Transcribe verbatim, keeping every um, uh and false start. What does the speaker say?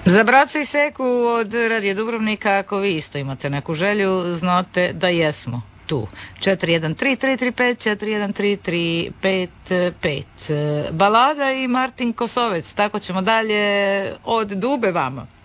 Za bracu i seku od Radija Dubrovnika, ako vi isto imate neku želju, znate da jesmo tu. četiri jedan tri tri tri pet četiri jedan tri tri pet pet. Balada i Martin Kosovec, tako ćemo dalje od Dube vama.